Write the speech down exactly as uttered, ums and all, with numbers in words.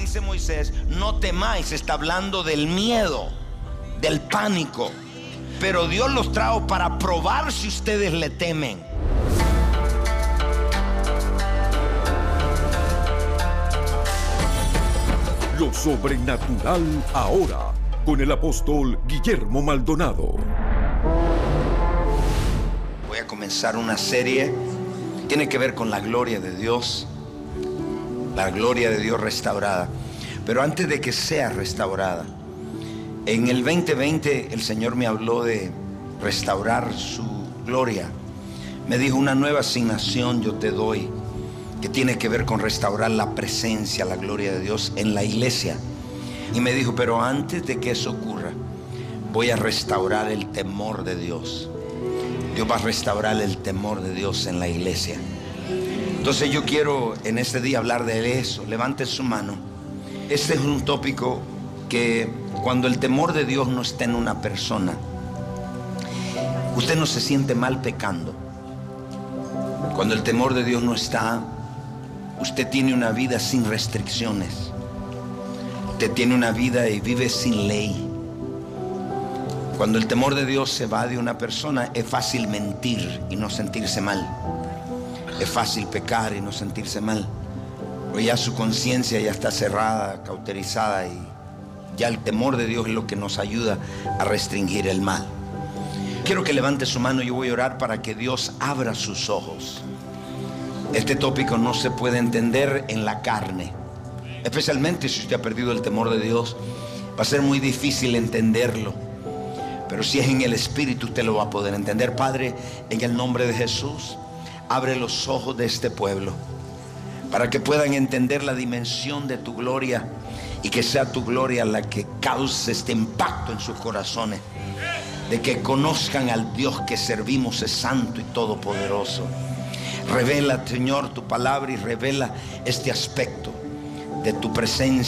dice Moisés, no temáis, está hablando del miedo, del pánico. Pero Dios los trajo para probar si ustedes le temen. Lo sobrenatural ahora, con el apóstol Guillermo Maldonado. Voy a comenzar una serie, tiene que ver con la gloria de Dios, la gloria de Dios restaurada. Pero antes de que sea restaurada, en el veinte veinte el Señor me habló de restaurar su gloria. Me dijo, una nueva asignación yo te doy, que tiene que ver con restaurar la presencia, la gloria de Dios en la iglesia. Y me dijo, pero antes de que eso ocurra, voy a restaurar el temor de Dios. Dios va a restaurar el temor de Dios en la iglesia. Entonces yo quiero en este día hablar de eso. Levante su mano. Este es un tópico que cuando el temor de Dios no está en una persona, usted no se siente mal pecando. Cuando el temor de Dios no está, usted tiene una vida sin restricciones. Usted tiene una vida y vive sin ley. Cuando el temor de Dios se va de una persona, es fácil mentir y no sentirse mal. Es fácil pecar y no sentirse mal. Porque ya su conciencia ya está cerrada, cauterizada, y ya el temor de Dios es lo que nos ayuda a restringir el mal. Quiero que levante su mano. Yo voy a orar para que Dios abra sus ojos. Este tópico no se puede entender en la carne, especialmente si usted ha perdido el temor de Dios. Va a ser muy difícil entenderlo, pero si es en el Espíritu, usted lo va a poder entender. Padre, en el nombre de Jesús, abre los ojos de este pueblo para que puedan entender la dimensión de tu gloria, y que sea tu gloria la que cause este impacto en sus corazones, de que conozcan al Dios que servimos es santo y todopoderoso. Revela, Señor, tu palabra, y revela este aspecto de tu presencia